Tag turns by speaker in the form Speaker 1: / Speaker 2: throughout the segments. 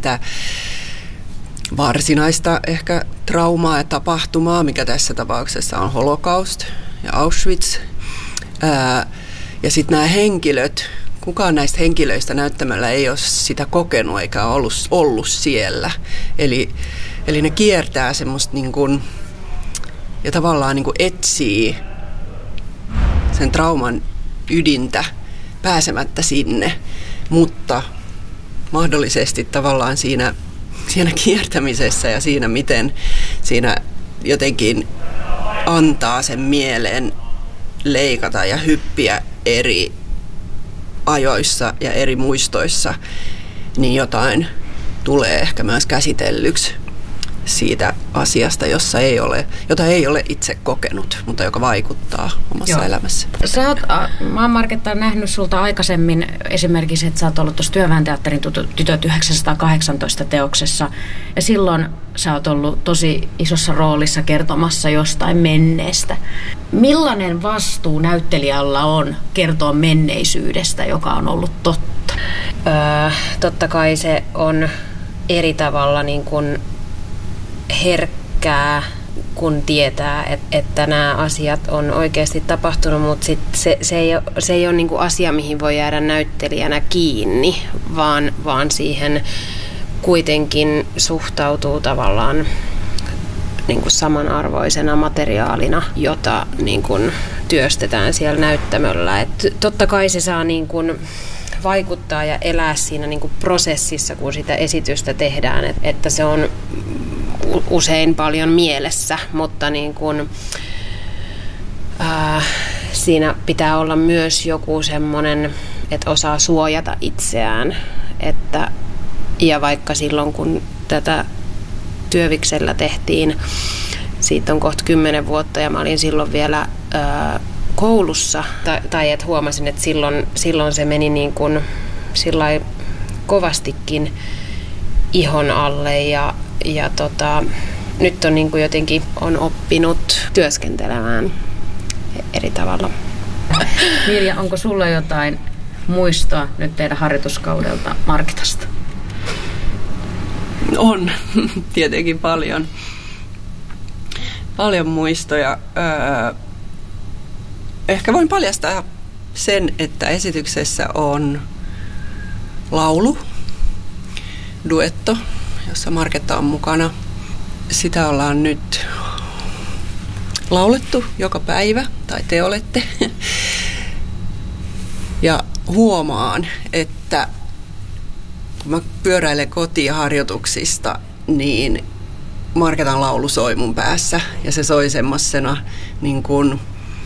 Speaker 1: sitä varsinaista ehkä traumaa ja tapahtumaa, mikä tässä tapauksessa on holokaust ja Auschwitz. Ja sitten nämä henkilöt, kukaan näistä henkilöistä näyttämällä ei ole sitä kokenut eikä ollut siellä. Eli ne kiertää semmoista niin kuin, ja tavallaan niin kuin etsii sen trauman ydintä pääsemättä sinne, mutta mahdollisesti tavallaan siinä kiertämisessä ja siinä, miten siinä jotenkin antaa sen mielen leikata ja hyppiä eri ajoissa ja eri muistoissa, niin jotain tulee ehkä myös käsitellyksi siitä asiasta, jota ei ole itse kokenut, mutta joka vaikuttaa omassa elämässä.
Speaker 2: Mä oon Marketta nähnyt sulta aikaisemmin esimerkiksi, että sä oot ollut tuossa Työväen teatterin Tytöt 1918 teoksessa, ja silloin sä oot ollut tosi isossa roolissa kertomassa jostain menneestä. Millainen vastuu näyttelijällä on kertoa menneisyydestä, joka on ollut totta?
Speaker 3: Totta kai se on eri tavalla niin kuin herkkää, kun tietää, että nämä asiat on oikeasti tapahtunut, mutta se ei ole niin kuin asia, mihin voi jäädä näyttelijänä kiinni, vaan siihen kuitenkin suhtautuu tavallaan niin kuin samanarvoisena materiaalina, jota niin kuin työstetään siellä näyttämöllä. Et totta kai se saa niin kuin vaikuttaa ja elää siinä niin kuin prosessissa, kun sitä esitystä tehdään, että se on usein paljon mielessä, mutta niin kuin, siinä pitää olla myös joku semmoinen, että osaa suojata itseään. Ja vaikka silloin, kun tätä Työviksellä tehtiin, siitä on kohta 10 vuotta ja mä olin silloin vielä koulussa, tai että huomasin, että silloin se meni niin kuin sillai kovastikin ihon alle ja nyt on niin kuin jotenkin on oppinut työskentelemään eri tavalla.
Speaker 2: Mirja, onko sulla jotain muistoa nyt teidän harjoituskaudelta Marketasta?
Speaker 1: On, tietenkin paljon. Paljon muistoja. Ehkä voin paljastaa sen, että esityksessä on laulu, duetto, jossa Marketta on mukana. Sitä ollaan nyt laulettu joka päivä, tai te olette. Ja huomaan, että kun mä pyöräilen kotiin harjoituksista, niin Marketan laulu soi mun päässä. Ja se soi semmoisena niin kuin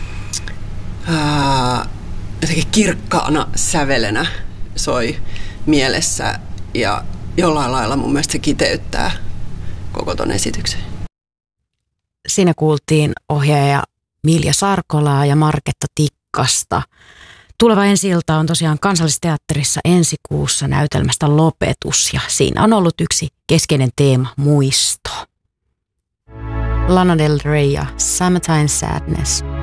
Speaker 1: jotenkin kirkkaana sävelenä soi mielessä. Ja jollain lailla mun mielestä se kiteyttää koko ton esityksen.
Speaker 4: Siinä kuultiin ohjaaja Milja Sarkolaa ja Marketta Tikkasta. Tuleva ensi-ilta on tosiaan Kansallisteatterissa ensi kuussa näytelmästä Lopetus, ja siinä on ollut yksi keskeinen teema, muisto. Lana Del Rey ja Summertime Sadness.